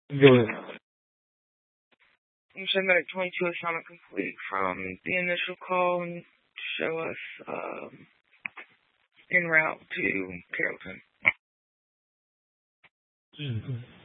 Good. You said Medic 22 assignment complete from the initial call and show us en route to Carrollton. Mhm.